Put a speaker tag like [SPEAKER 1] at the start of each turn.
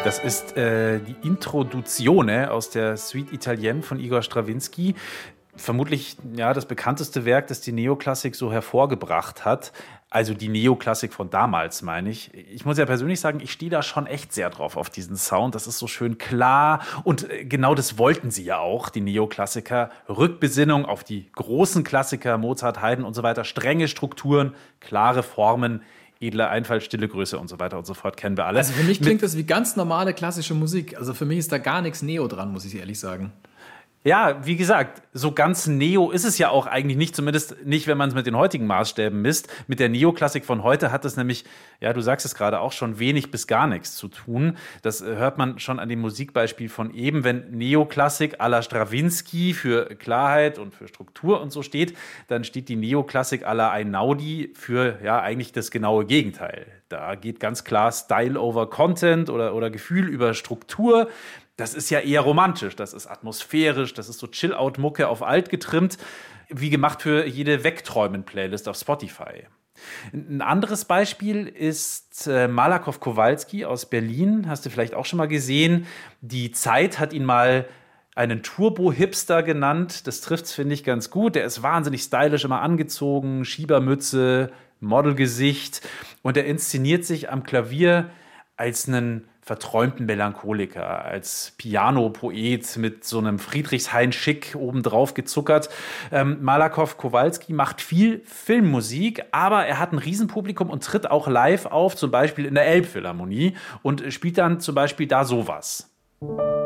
[SPEAKER 1] Das ist die Introduzione aus der Suite Italienne von Igor Strawinski. Vermutlich ja, das bekannteste Werk, das die Neoklassik so hervorgebracht hat. Also die Neoklassik von damals, meine ich. Ich muss ja persönlich sagen, ich stehe da schon echt sehr drauf auf diesen Sound. Das ist so schön klar. Und genau das wollten sie ja auch, die Neoklassiker. Rückbesinnung auf die großen Klassiker, Mozart, Haydn und so weiter. Strenge Strukturen, klare Formen, edler Einfall, stille Größe und so weiter und so fort, kennen wir alle.
[SPEAKER 2] Also für mich klingt das wie ganz normale klassische Musik. Also für mich ist da gar nichts Neo dran, muss ich ehrlich sagen.
[SPEAKER 1] Ja, wie gesagt, so ganz Neo ist es ja auch eigentlich nicht, zumindest nicht, wenn man es mit den heutigen Maßstäben misst. Mit der Neoklassik von heute hat es nämlich, ja, du sagst es gerade auch schon, wenig bis gar nichts zu tun. Das hört man schon an dem Musikbeispiel von eben. Wenn Neoklassik à la Stravinsky für Klarheit und für Struktur und so steht, dann steht die Neoklassik à la Einaudi für, ja, eigentlich das genaue Gegenteil. Da geht ganz klar Style over Content oder Gefühl über Struktur. Das ist ja eher romantisch, das ist atmosphärisch, das ist so Chill-Out-Mucke auf alt getrimmt, wie gemacht für jede Wegträumen-Playlist auf Spotify. Ein anderes Beispiel ist Malakoff-Kowalski aus Berlin, hast du vielleicht auch schon mal gesehen. Die Zeit hat ihn mal einen Turbo-Hipster genannt, das trifft's, finde ich, ganz gut. Der ist wahnsinnig stylisch, immer angezogen, Schiebermütze, Modelgesicht und er inszeniert sich am Klavier als einen verträumten Melancholiker, als Piano-Poet mit so einem Friedrichshain-Schick obendrauf gezuckert. Malakoff-Kowalski macht viel Filmmusik, aber er hat ein Riesenpublikum und tritt auch live auf, zum Beispiel in der Elbphilharmonie und spielt dann zum Beispiel da sowas.